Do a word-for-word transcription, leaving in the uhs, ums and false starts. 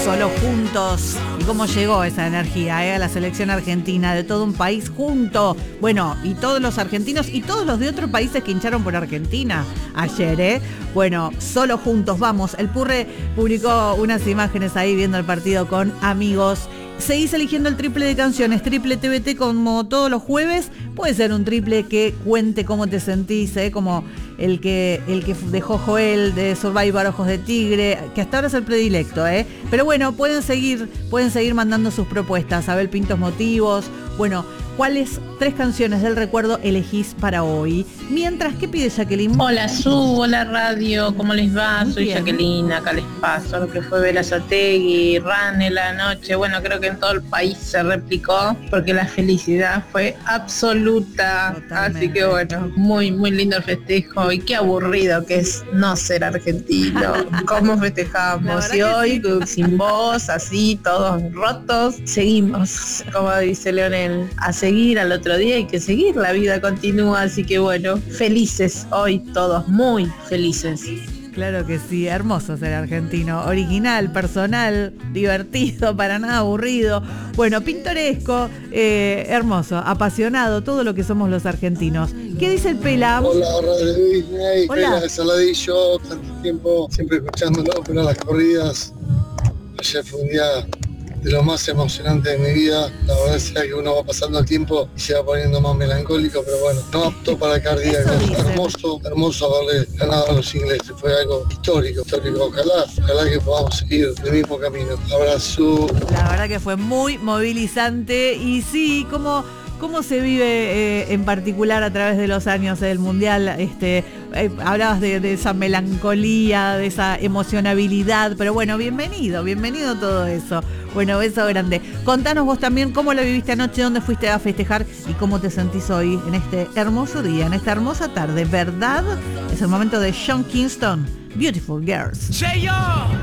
Solo juntos. ¿Y cómo llegó esa energía eh, a la selección argentina? De todo un país junto. Bueno, y todos los argentinos y todos los de otros países que hincharon por Argentina ayer, ¿eh? Bueno, solo juntos, vamos. El Purre publicó unas imágenes ahí viendo el partido con amigos. Seguís eligiendo el triple de canciones, triple T V T como todos los jueves. Puede ser un triple que cuente cómo te sentís, ¿eh? Como el que, el que dejó Joel de Survivor Ojos de Tigre, que hasta ahora es el predilecto, ¿eh? Pero bueno, pueden seguir, pueden seguir mandando sus propuestas. Abel Pintos Motivos. Bueno, ¿cuáles tres canciones del recuerdo elegís para hoy? Mientras, ¿qué pide Jacqueline? Hola Su, hola radio, ¿cómo les va? Soy Bien. Jacqueline, acá les paso lo que fue Verazategui, Rane la noche. Bueno, creo que en todo el país se replicó porque la felicidad fue absoluta. Totalmente. Así que bueno, muy, muy lindo el festejo y qué aburrido que es no ser argentino. ¿Cómo La festejamos? verdad Y que hoy, sí. sin voz, así, todos rotos, seguimos, como dice Leonel, a seguir al otro día, hay que seguir, la vida continúa, así que bueno, felices hoy todos, muy felices. Claro que sí, hermoso ser argentino, original, personal, divertido, para nada aburrido, bueno, pintoresco, eh, hermoso, apasionado, todo lo que somos los argentinos. ¿Qué dice el Pela? Hola, Radio Disney, Hola. Pela de Saladillo, tanto tiempo siempre escuchándolo, pero las corridas, ayer fue un día de lo más emocionante de mi vida. La verdad es que uno va pasando el tiempo y se va poniendo más melancólico, pero bueno, no apto para cardíacos. Eso dicen. Hermoso, hermoso haberle ganado a los ingleses, fue algo histórico, histórico. Ojalá, ojalá que podamos seguir el mismo camino. Abrazo. La verdad que fue muy movilizante y sí, cómo, cómo se vive eh, en particular a través de los años del Mundial. Este, eh, hablabas de, de esa melancolía, de esa emocionabilidad, pero bueno, bienvenido, bienvenido todo eso. Bueno, beso grande. Contanos vos también cómo lo viviste anoche, dónde fuiste a festejar y cómo te sentís hoy en este hermoso día, en esta hermosa tarde, ¿verdad? Es el momento de Sean Kingston, Beautiful Girls.